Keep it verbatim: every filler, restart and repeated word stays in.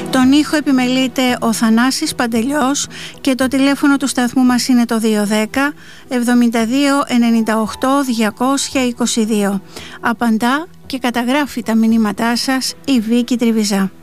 Τον ήχο επιμελείται ο Θανάσης Παντελιός και το τηλέφωνο του σταθμού μας είναι το δύο ένα μηδέν εβδομήντα δύο ενενήντα οκτώ διακόσια είκοσι δύο. Απαντά και καταγράφει τα μηνύματά σας η Βίκη Τριβιζά.